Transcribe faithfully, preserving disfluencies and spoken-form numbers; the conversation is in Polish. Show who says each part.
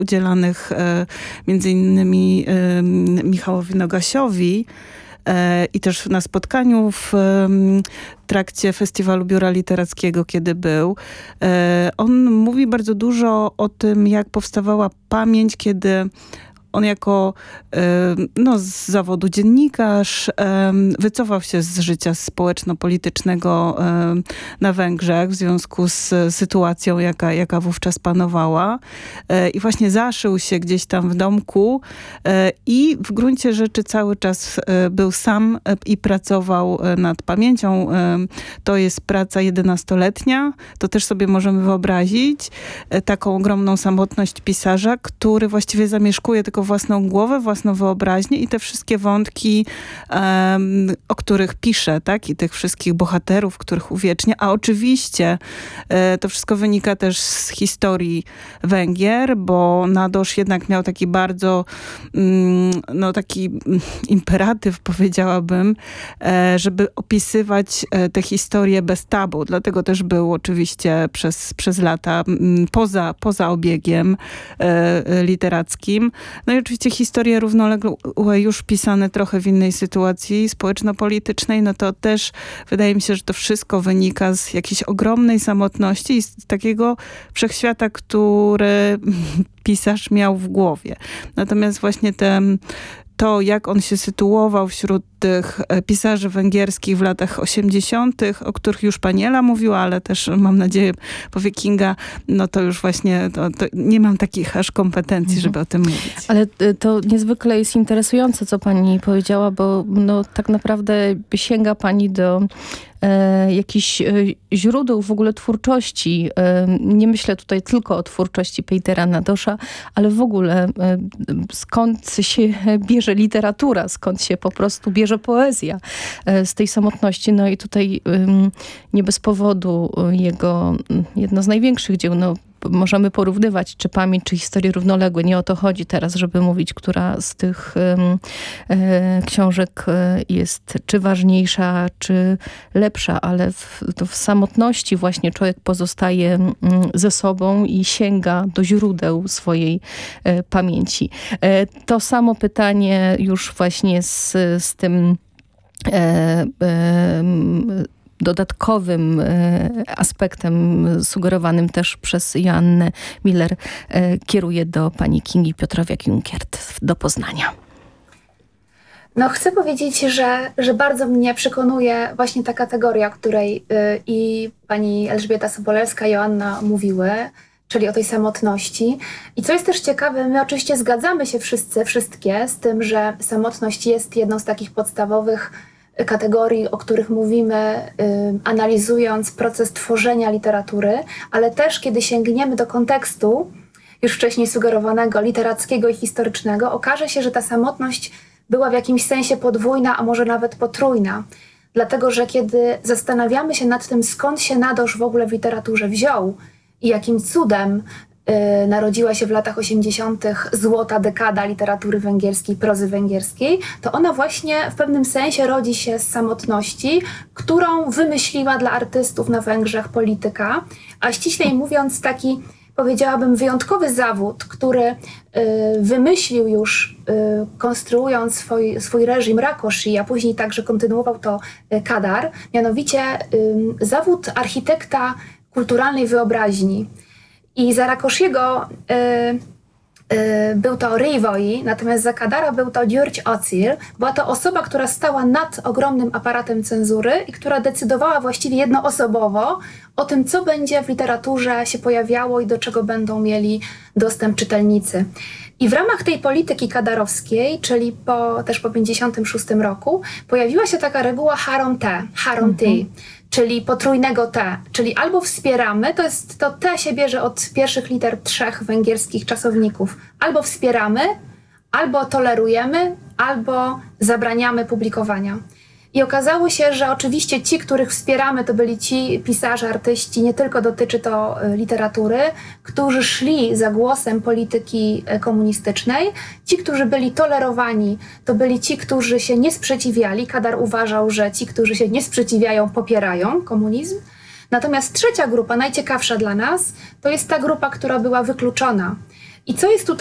Speaker 1: udzielanych między innymi Michałowi Nogasiowi i też na spotkaniu w trakcie Festiwalu Biura Literackiego, kiedy był. On mówi bardzo dużo o tym, jak powstawała pamięć, kiedy on jako no, z zawodu dziennikarz wycofał się z życia społeczno-politycznego na Węgrzech w związku z sytuacją, jaka, jaka wówczas panowała. I właśnie zaszył się gdzieś tam w domku i w gruncie rzeczy cały czas był sam i pracował nad pamięcią. To jest praca jedenastoletnia. To też sobie możemy wyobrazić taką ogromną samotność pisarza, który właściwie zamieszkuje tylko własną głowę, własną wyobraźnię i te wszystkie wątki, um, o których pisze, tak? I tych wszystkich bohaterów, których uwiecznia. A oczywiście e, to wszystko wynika też z historii Węgier, bo Nadosz jednak miał taki bardzo mm, no taki imperatyw, powiedziałabym, e, żeby opisywać e, te historie bez tabu. Dlatego też był oczywiście przez, przez lata m, poza, poza obiegiem e, literackim. No i oczywiście historie równoległe już pisane trochę w innej sytuacji społeczno-politycznej, no to też wydaje mi się, że to wszystko wynika z jakiejś ogromnej samotności i z takiego wszechświata, który pisarz miał w głowie. Natomiast właśnie te to, jak on się sytuował wśród tych pisarzy węgierskich w latach osiemdziesiątych, o których już pani Ela mówiła, ale też mam nadzieję powie Kinga, no to już właśnie to, to nie mam takich aż kompetencji, mhm. żeby o tym mówić.
Speaker 2: Ale to niezwykle jest interesujące, co pani powiedziała, bo no, tak naprawdę sięga pani do e, jakichś e, źródeł w ogóle twórczości. E, nie myślę tutaj tylko o twórczości Petera Nadosza, ale w ogóle e, skąd się bierze literatura, skąd się po prostu bierze poezja e, z tej samotności. No i tutaj e, nie bez powodu jego jedno z największych dzieł, no możemy porównywać, czy pamięć, czy historie równoległe. Nie o to chodzi teraz, żeby mówić, która z tych um, e, książek jest czy ważniejsza, czy lepsza, ale w, to w samotności właśnie człowiek pozostaje um, ze sobą i sięga do źródeł swojej e, pamięci. E, to samo pytanie już właśnie z, z tym e, e, dodatkowym e, aspektem sugerowanym też przez Joannę Miller e, kieruję do pani Kingi Piotrowiak-Junkert do Poznania.
Speaker 3: No chcę powiedzieć, że, że bardzo mnie przekonuje właśnie ta kategoria, o której y, i pani Elżbieta Sobolewska, Joanna mówiły, czyli o tej samotności. I co jest też ciekawe, my oczywiście zgadzamy się wszyscy, wszystkie z tym, że samotność jest jedną z takich podstawowych kategorii, o których mówimy, y, analizując proces tworzenia literatury, ale też kiedy sięgniemy do kontekstu już wcześniej sugerowanego, literackiego i historycznego, okaże się, że ta samotność była w jakimś sensie podwójna, a może nawet potrójna. Dlatego, że kiedy zastanawiamy się nad tym, skąd się Nadosz w ogóle w literaturze wziął i jakim cudem y, narodziła się w latach osiemdziesiątych złota dekada literatury węgierskiej, prozy węgierskiej, to ona właśnie w pewnym sensie rodzi się z samotności, którą wymyśliła dla artystów na Węgrzech polityka, a ściślej mówiąc taki, powiedziałabym, wyjątkowy zawód, który y, wymyślił już, y, konstruując swój, swój reżim Rákosi, a później także kontynuował to y, Kadar, mianowicie y, zawód architekta kulturalnej wyobraźni. I za Rákosiego y, y, był to Rivoi, natomiast za Kadara był to György Ocir. Była to osoba, która stała nad ogromnym aparatem cenzury i która decydowała właściwie jednoosobowo o tym, co będzie w literaturze się pojawiało i do czego będą mieli dostęp czytelnicy. I w ramach tej polityki kadarowskiej, czyli po, też po pięćdziesiątym szóstym roku, pojawiła się taka reguła Haron-T, Haron-T, mhm. czyli potrójnego T, czyli albo wspieramy, to jest to T się bierze od pierwszych liter trzech węgierskich czasowników, albo wspieramy, albo tolerujemy, albo zabraniamy publikowania. I okazało się, że oczywiście ci, których wspieramy, to byli ci pisarze, artyści, nie tylko dotyczy to literatury, którzy szli za głosem polityki komunistycznej. Ci, którzy byli tolerowani, to byli ci, którzy się nie sprzeciwiali. Kadar uważał, że ci, którzy się nie sprzeciwiają, popierają komunizm. Natomiast trzecia grupa, najciekawsza dla nas, to jest ta grupa, która była wykluczona. I co jest tutaj